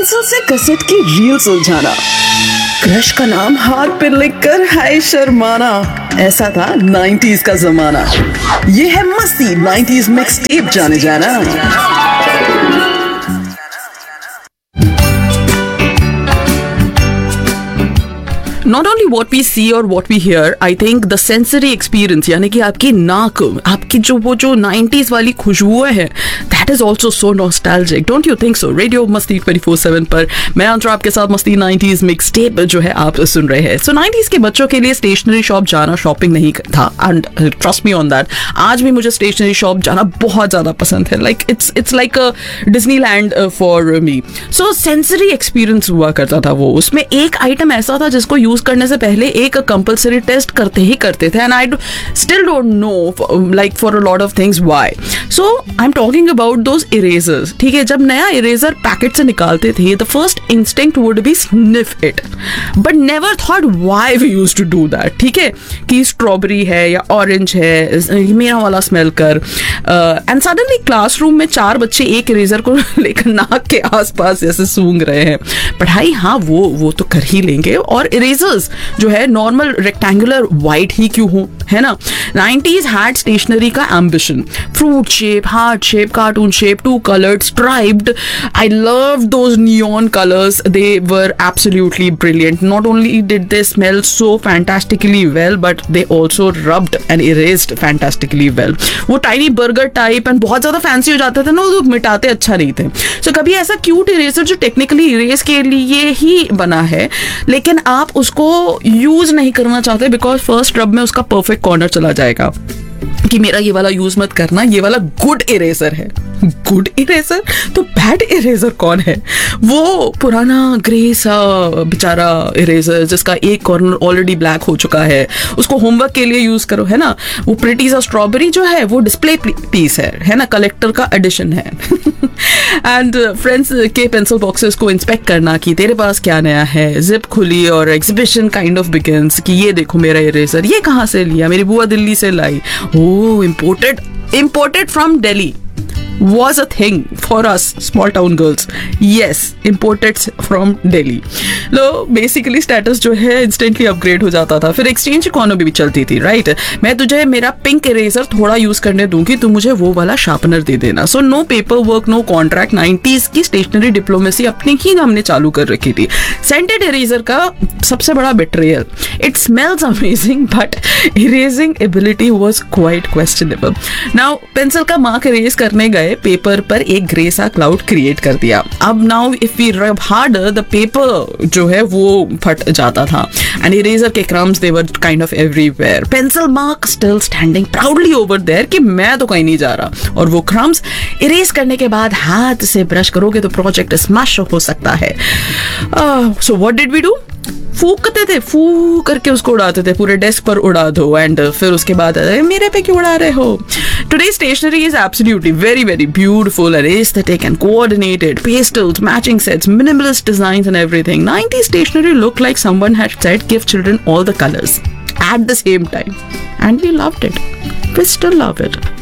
Pencil से cassette की reel सुलझाना, क्रश का नाम हाथ पे लिखकर हाय शर्माना, ऐसा था 90s का जमाना। ये है मस्ती 90s मिक्स टेप जाने जाना। Not only what we see or what we hear, I think the sensory experience, यानी कि आपकी नाक, आपकी जो 90s वाली खुशबू है, that is also so nostalgic, don't you think so? Radio मस्ती 24/7 पर मैं अंतरा आपके साथ मस्ती 90s मिक्स टेप जो है आप सुन रहे हैं। So 90s के बच्चों के लिए स्टेशनरी शॉप जाना शॉपिंग नहीं था, and trust me on that, आज भी मुझे स्टेशनरी शॉप जाना बहुत ज़्यादा पसंद है। Like it's like a Disneyland for me. So sensory experience हुआ करता था वो, उसमें एक आइटम ऐसा था जिसको यूज करने से पहले एक कंपलसरी टेस्ट करते थे, and I still don't know like for a lot of things why. So I am talking about those erasers. ठीक है, जब नया इरेजर पैकेट से निकालते थे, the first instinct would be sniff it, but never thought why we used to do that. ठीक है, कि स्ट्रॉबेरी है या ऑरेंज है, मेरा वाला स्मेल कर, एंड सडनली क्लासरूम में 4 बच्चे एक इरेजर को लेकर नाक के आसपास जैसे सूंघ रहे हैं। पढ़ाई हाँ वो तो कर ही लेंगे, और इरेजर जो है नॉर्मल रेक्टेंगुलर वाइट ही क्यों हो, है ना। 90s हैड स्टेशनरी का ambition, fruit shape, heart shape, cartoon shape, 2 colored, striped. I loved those neon colors. They were absolutely brilliant. Not only did they smell so fantastically well, but they also rubbed and erased fantastically well. वो tiny burger type and बहुत ज्यादा fancy हो जाते थे ना, वो मिटाते अच्छा नहीं थे। So कभी ऐसा cute eraser जो technically erase के लिए ही बना है, लेकिन आप उसको यूज नहीं करना चाहते बिकॉज फर्स्ट रब में उसका परफेक्ट कॉर्नर चला जाएगा कि मेरा ये वाला यूज मत करना, ये वाला गुड इरेजर है। Good eraser? तो बैड इरेजर कौन है? वो पुराना ग्रे सा बेचारा इरेजर जिसका एक कॉर्नर ऑलरेडी ब्लैक हो चुका है, उसको होमवर्क के लिए यूज करो, है ना। वो प्रिटी सा स्ट्रॉबेरी जो है वो डिस्प्ले पीस है ना, कलेक्टर का एडिशन है। एंड फ्रेंड्स के पेंसिल बॉक्सेस को इंस्पेक्ट करना कि तेरे पास क्या नया है, जिप खुली और एग्जीबिशन काइंड ऑफ बिगिंस कि ये देखो मेरा इरेजर, ये कहाँ से लिया, मेरी बुआ दिल्ली से लाई, ओ imported from Delhi was a thing for us small town girls. Yes, imported from Delhi. Low basically status जो है इंस्टेंटली अपग्रेड हो जाता था। फिर एक्सचेंज इकोनॉमी भी चलती थी, राइट। मैं तुझे मेरा पिंक इरेजर थोड़ा यूज करने दूंगी, तू मुझे वो वाला शार्पनर दे देना। So no paper work, no contract. 90s की स्टेशनरी डिप्लोमेसी अपनी ही हमने चालू कर रखी थी। सेंटेड इरेजर का सबसे बड़ा betrayal, it smells amazing but erasing ability was quite questionable. Now pencil का मार्क इरेज करने गए, पेपर पर एक ग्रे सा क्लाउड क्रिएट कर दिया। अब नाउ इफ वी रब हार्डर, द पेपर जो है वो फट जाता था, एंड इरेजर के crumbs they were kind of everywhere. Pencil mark still standing proudly over there कि मैं तो कहीं नहीं जा रहा, और वो क्रम्स इरेज करने के बाद हाथ से ब्रश करोगे तो प्रोजेक्ट स्मैश हो सकता है। So what did we do? फूकते थे, फू करके उसको उड़ाते थे, पूरे डेस्क पर उड़ा दो, एंड फिर उसके बाद मेरे पे क्यों उड़ा रहे हो। Today's stationery is absolutely very, very beautiful and aesthetic and coordinated. Pastels, matching sets, minimalist designs and everything. 90s stationery looked like someone had said, give children all the colors at the same time. And we loved it. We still love it.